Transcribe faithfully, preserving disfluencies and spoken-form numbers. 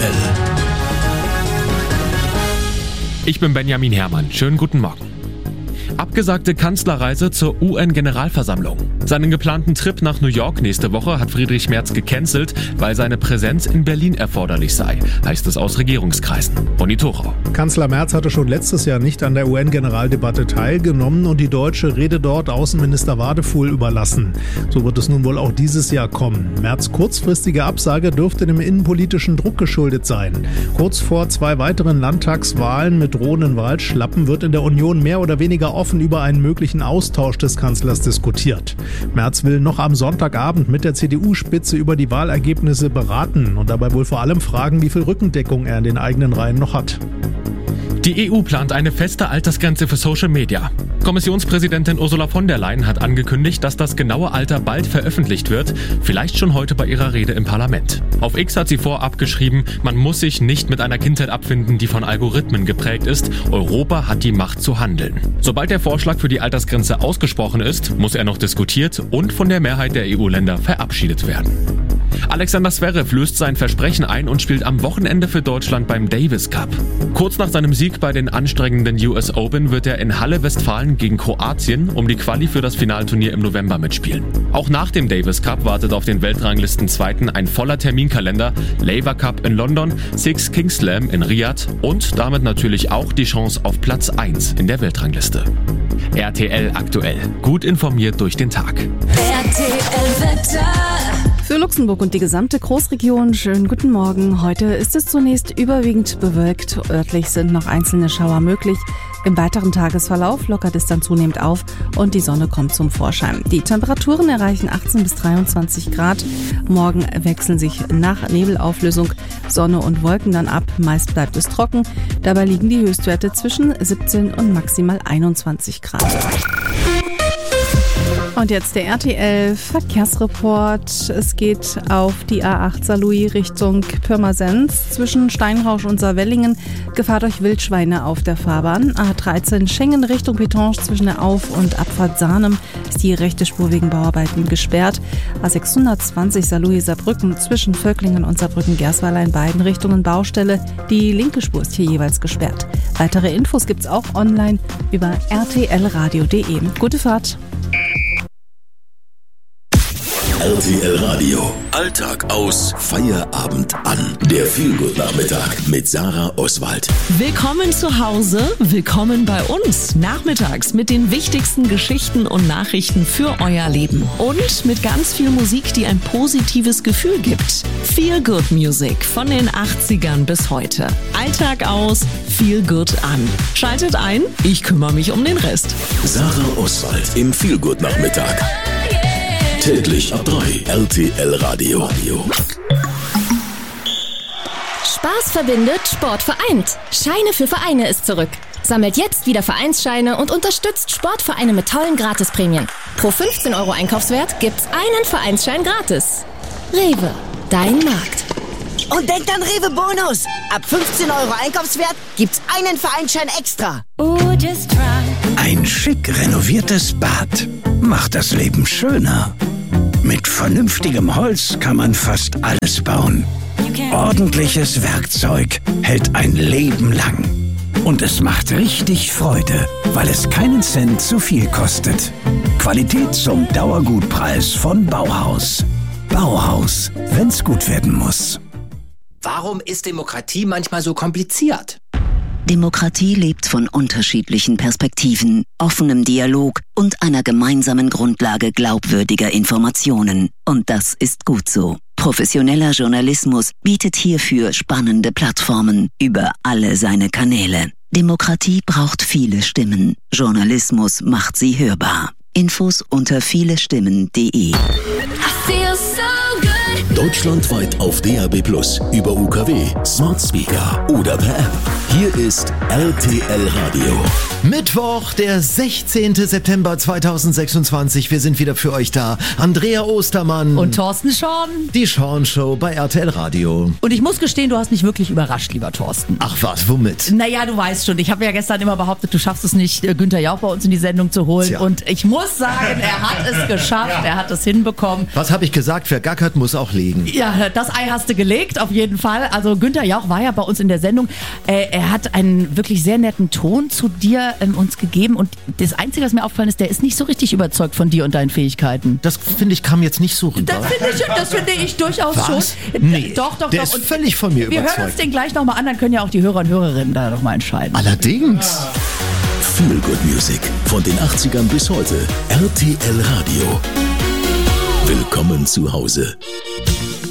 aktuell. Ich bin Benjamin Herrmann. Schönen guten Morgen. Abgesagte Kanzlerreise zur U N-Generalversammlung. Seinen geplanten Trip nach New York nächste Woche hat Friedrich Merz gecancelt, weil seine Präsenz in Berlin erforderlich sei, heißt es aus Regierungskreisen. Ronny Thorau. Kanzler Merz hatte schon letztes Jahr nicht an der U N-Generaldebatte teilgenommen und die deutsche Rede dort Außenminister Wadefuhl überlassen. So wird es nun wohl auch dieses Jahr kommen. Merz' kurzfristige Absage dürfte dem innenpolitischen Druck geschuldet sein. Kurz vor zwei weiteren Landtagswahlen mit drohenden Wahlschlappen wird in der Union mehr oder weniger offen über einen möglichen Austausch des Kanzlers diskutiert. Merz will noch am Sonntagabend mit der C D U-Spitze über die Wahlergebnisse beraten und dabei wohl vor allem fragen, wie viel Rückendeckung er in den eigenen Reihen noch hat. Die E U plant eine feste Altersgrenze für Social Media. Kommissionspräsidentin Ursula von der Leyen hat angekündigt, dass das genaue Alter bald veröffentlicht wird, vielleicht schon heute bei ihrer Rede im Parlament. Auf X hat sie vorab geschrieben, man muss sich nicht mit einer Kindheit abfinden, die von Algorithmen geprägt ist. Europa hat die Macht zu handeln. Sobald der Vorschlag für die Altersgrenze ausgesprochen ist, muss er noch diskutiert und von der Mehrheit der E U-Länder verabschiedet werden. Alexander Zverev löst sein Versprechen ein und spielt am Wochenende für Deutschland beim Davis Cup. Kurz nach seinem Sieg bei den anstrengenden U S Open wird er in Halle Westfalen gegen Kroatien um die Quali für das Finalturnier im November mitspielen. Auch nach dem Davis Cup wartet auf den Weltranglistenzweiten ein voller Terminkalender, Laver Cup in London, Six Kings Slam in Riyadh und damit natürlich auch die Chance auf Platz eins in der Weltrangliste. R T L aktuell. Gut informiert durch den Tag. R T L Wetter. Für Luxemburg und die gesamte Großregion schönen guten Morgen. Heute ist es zunächst überwiegend bewölkt. Örtlich sind noch einzelne Schauer möglich. Im weiteren Tagesverlauf lockert es dann zunehmend auf und die Sonne kommt zum Vorschein. Die Temperaturen erreichen achtzehn bis dreiundzwanzig Grad. Morgen wechseln sich nach Nebelauflösung Sonne und Wolken dann ab. Meist bleibt es trocken. Dabei liegen die Höchstwerte zwischen siebzehn und maximal einundzwanzig Grad. Und jetzt der R T L-Verkehrsreport. Es geht auf die A acht Saarlouis Richtung Pirmasens zwischen Steinrausch und Saarwellingen. Gefahr durch Wildschweine auf der Fahrbahn. A dreizehn Schengen Richtung Petange zwischen der Auf- und Abfahrt Sahnem ist die rechte Spur wegen Bauarbeiten gesperrt. A sechshundertzwanzig Saarlouis Saarbrücken zwischen Völklingen und Saarbrücken-Gersweiler in beiden Richtungen Baustelle. Die linke Spur ist hier jeweils gesperrt. Weitere Infos gibt's auch online über r t l radio punkt d e. Gute Fahrt! R T L Radio. Alltag aus, Feierabend an. Der Feelgood-Nachmittag mit Sarah Oswald. Willkommen zu Hause, willkommen bei uns. Nachmittags mit den wichtigsten Geschichten und Nachrichten für euer Leben. Und mit ganz viel Musik, die ein positives Gefühl gibt. Feelgood Music von den achtzigern bis heute. Alltag aus, Feelgood an. Schaltet ein, ich kümmere mich um den Rest. Sarah Oswald im Feelgood-Nachmittag. Täglich ab drei. R T L Radio. Spaß verbindet, Sport vereint. Scheine für Vereine ist zurück. Sammelt jetzt wieder Vereinsscheine und unterstützt Sportvereine mit tollen Gratisprämien. Pro fünfzehn Euro Einkaufswert gibt's einen Vereinsschein gratis. Rewe, dein Markt. Und denkt an Rewe Bonus. Ab fünfzehn Euro Einkaufswert gibt's einen Vereinsschein extra. Oh, just try. Ein schick renoviertes Bad macht das Leben schöner. Mit vernünftigem Holz kann man fast alles bauen. Ordentliches Werkzeug hält ein Leben lang. Und es macht richtig Freude, weil es keinen Cent zu viel kostet. Qualität zum Dauergutpreis von Bauhaus. Bauhaus, wenn's gut werden muss. Warum ist Demokratie manchmal so kompliziert? Demokratie lebt von unterschiedlichen Perspektiven, offenem Dialog und einer gemeinsamen Grundlage glaubwürdiger Informationen. Und das ist gut so. Professioneller Journalismus bietet hierfür spannende Plattformen über alle seine Kanäle. Demokratie braucht viele Stimmen. Journalismus macht sie hörbar. Infos unter vielestimmen punkt de. Deutschlandweit auf D A B plus, über U K W, Smart Speaker oder per App. Hier ist R T L Radio. Mittwoch, der sechzehnten September zweitausendsechsundzwanzig. Wir sind wieder für euch da. Andrea Ostermann. Und Thorsten Schorn. Die Schorn-Show bei R T L Radio. Und ich muss gestehen, du hast mich wirklich überrascht, lieber Thorsten. Ach was, womit? Naja, du weißt schon, ich habe ja gestern immer behauptet, du schaffst es nicht, Günther Jauch bei uns in die Sendung zu holen. Tja. Und ich muss sagen, er hat es geschafft, er hat es hinbekommen. Was habe ich gesagt? Wer gackert, muss auch noch legen. Ja, das Ei hast du gelegt, auf jeden Fall. Also Günther Jauch war ja bei uns in der Sendung. Äh, er hat einen wirklich sehr netten Ton zu dir ähm, uns gegeben. Und das Einzige, was mir aufgefallen ist, der ist nicht so richtig überzeugt von dir und deinen Fähigkeiten. Das, finde ich, kam jetzt nicht so rüber. Das finde ich, das finde ich durchaus Was? schon. Nee, doch, doch, der doch. ist Und völlig von mir wir überzeugt. hören uns den gleich nochmal an, dann können ja auch die Hörer und Hörerinnen da nochmal entscheiden. Allerdings. Feel Good Music von den achtzigern bis heute. R T L Radio. Willkommen zu Hause.